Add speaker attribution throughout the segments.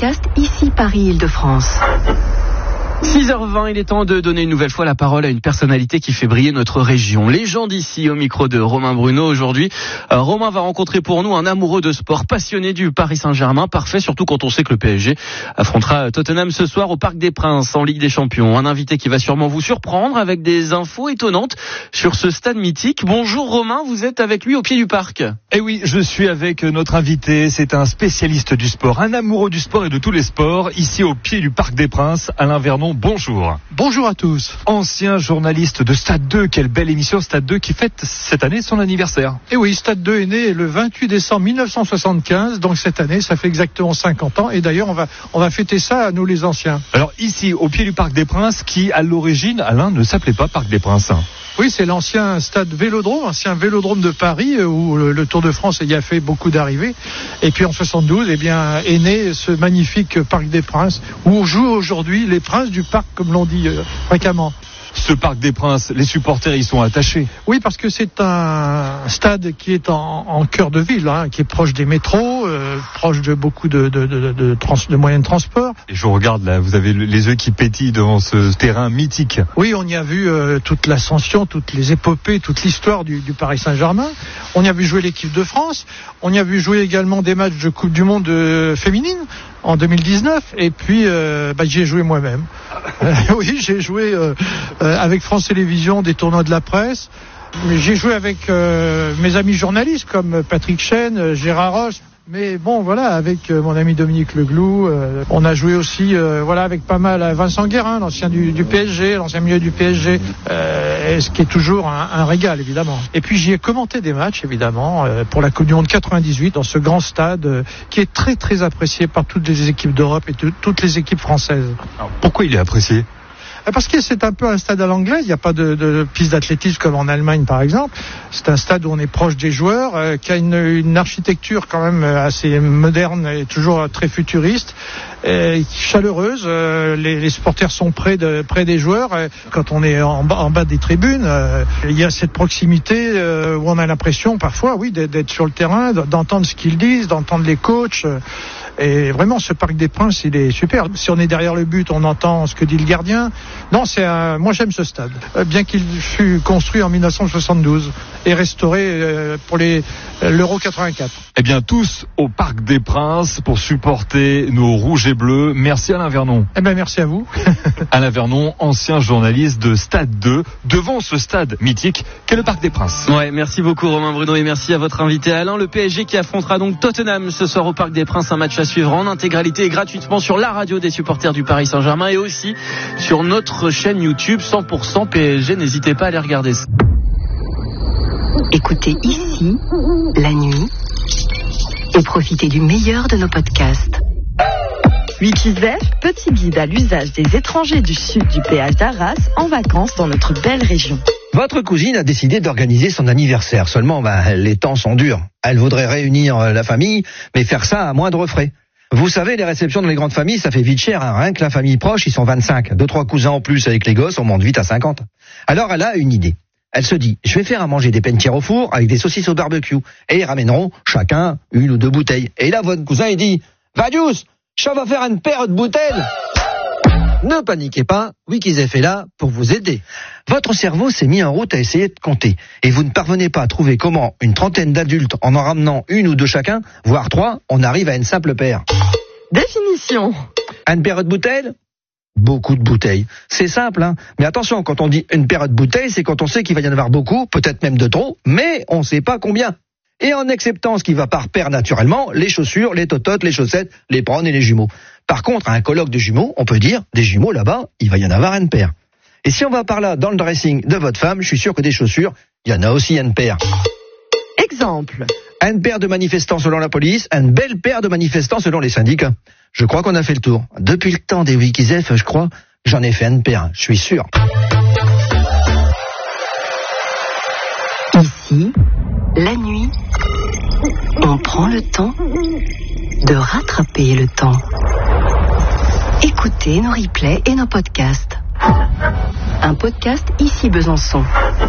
Speaker 1: podcast Ici Paris-Île-de-France.
Speaker 2: 6h20, il est temps de donner une nouvelle fois la parole à une personnalité qui fait briller notre région. Légende ici au micro de Romain Bruno aujourd'hui. Romain va rencontrer pour nous un amoureux de sport, passionné du Paris Saint-Germain, parfait surtout quand on sait que le PSG affrontera Tottenham ce soir au Parc des Princes en Ligue des Champions. Un invité qui va sûrement vous surprendre avec des infos étonnantes sur ce stade mythique. Bonjour Romain, vous êtes avec lui au pied du parc.
Speaker 3: Eh oui, je suis avec notre invité, c'est un spécialiste du sport, un amoureux du sport et de tous les sports, ici au pied du Parc des Princes, Alain Vernon. Bonjour.
Speaker 4: Bonjour à tous.
Speaker 3: Ancien journaliste de Stade 2, quelle belle émission Stade 2 qui fête cette année son anniversaire.
Speaker 4: Et oui, Stade 2 est né le 28 décembre 1975, donc cette année ça fait exactement 50 ans et d'ailleurs on va fêter ça à nous les anciens.
Speaker 3: Alors ici au pied du Parc des Princes qui à l'origine, Alain, ne s'appelait pas Parc des Princes.
Speaker 4: Oui, c'est l'ancien stade Vélodrome, ancien Vélodrome de Paris où le Tour de France y a fait beaucoup d'arrivées. Et puis en 72, eh bien, est né ce magnifique Parc des Princes où on joue aujourd'hui les princes du parc, comme l'on dit fréquemment.
Speaker 3: Ce Parc des Princes, les supporters y sont attachés.
Speaker 4: Oui, parce que c'est un stade qui est en cœur de ville, qui est proche des métros, proche de beaucoup de moyens de transport.
Speaker 3: Et je regarde là, vous avez les yeux qui pétillent devant ce terrain mythique.
Speaker 4: Oui, on y a vu toute l'ascension, toutes les épopées, toute l'histoire du Paris Saint-Germain. On y a vu jouer l'équipe de France. On y a vu jouer également des matchs de Coupe du Monde féminine en 2019. Et puis, j'y ai joué moi-même. Oui, j'ai joué avec France Télévisions des tournois de la presse. J'ai joué avec mes amis journalistes comme Patrick Chêne, Gérard Roche. Mais bon, voilà, avec mon ami Dominique Leglou, on a joué aussi, avec pas mal Vincent Guérin, l'ancien du PSG, l'ancien milieu du PSG, ce qui est toujours un régal, évidemment. Et puis j'y ai commenté des matchs, évidemment, pour la Coupe du Monde 98, dans ce grand stade qui est très très apprécié par toutes les équipes d'Europe et toutes les équipes françaises.
Speaker 3: Alors, pourquoi il est apprécié ?
Speaker 4: Parce que c'est un peu un stade à l'anglaise, il n'y a pas de piste d'athlétisme comme en Allemagne par exemple. C'est un stade où on est proche des joueurs, qui a une architecture quand même assez moderne et toujours très futuriste, chaleureuse. Les supporters sont près des joueurs. Quand on est en bas des tribunes, il y a cette proximité où on a l'impression parfois, oui, d'être sur le terrain, d'entendre ce qu'ils disent, d'entendre les coachs. Et vraiment, ce Parc des Princes, il est super. Si on est derrière le but, on entend ce que dit le gardien. Non, moi j'aime ce stade. Bien qu'il fût construit en 1972 et restauré pour l'Euro 84.
Speaker 3: Eh bien, tous au Parc des Princes pour supporter nos rouges et bleus. Merci Alain Vernon.
Speaker 4: Eh bien, merci à vous.
Speaker 3: Alain Vernon, ancien journaliste de Stade 2, devant ce stade mythique qu'est le Parc des Princes.
Speaker 2: Ouais, merci beaucoup Romain Bruno et merci à votre invité Alain. Le PSG qui affrontera donc Tottenham ce soir au Parc des Princes, un match à suivre en intégralité et gratuitement sur la radio des supporters du Paris Saint-Germain et aussi sur notre chaîne YouTube 100% PSG. N'hésitez pas à aller regarder ça.
Speaker 1: Écoutez ici, la nuit, et profitez du meilleur de nos podcasts.
Speaker 5: Wikizef, petit guide à l'usage des étrangers du sud du péage d'Arras en vacances dans notre belle région.
Speaker 6: Votre cousine a décidé d'organiser son anniversaire. Seulement, les temps sont durs. Elle voudrait réunir la famille, mais faire ça à moindre frais. Vous savez, les réceptions dans les grandes familles, ça fait vite cher. Rien que la famille proche, ils sont 25. 2-3 cousins en plus avec les gosses, on monte vite à 50. Alors, elle a une idée. Elle se dit, je vais faire à manger des pennetières au four avec des saucisses au barbecue. Et ils ramèneront chacun 1 ou 2 bouteilles. Et là, votre cousin, il dit, Vadius, ça va faire une paire de bouteilles. Ne paniquez pas, Wikizef est là pour vous aider. Votre cerveau s'est mis en route à essayer de compter. Et vous ne parvenez pas à trouver comment une trentaine d'adultes, en ramenant 1 ou 2 chacun, voire 3, on arrive à une simple paire.
Speaker 5: Définition.
Speaker 6: Une paire de bouteilles ? Beaucoup de bouteilles. C'est simple, mais attention, quand on dit une paire de bouteilles, c'est quand on sait qu'il va y en avoir beaucoup, peut-être même de trop, mais on ne sait pas combien. Et en acceptant ce qui va par paire naturellement, les chaussures, les tototes, les chaussettes, les prônes et les jumeaux. Par contre, à un colloque de jumeaux, on peut dire, des jumeaux là-bas, il va y en avoir une paire. Et si on va par là dans le dressing de votre femme, je suis sûr que des chaussures, il y en a aussi une paire.
Speaker 5: Exemple.
Speaker 6: Une paire de manifestants selon la police, une belle paire de manifestants selon les syndicats. Je crois qu'on a fait le tour. Depuis le temps des Wikizef, je crois, j'en ai fait une paire, je suis sûr.
Speaker 1: Ici, la nuit, on prend le temps de rattraper le temps. Écoutez nos replays et nos podcasts. Un podcast Ici Besançon.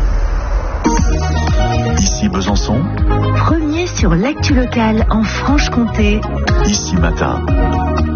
Speaker 7: Ici Besançon.
Speaker 1: Premier sur l'actu locale en Franche-Comté.
Speaker 7: Ici Matin.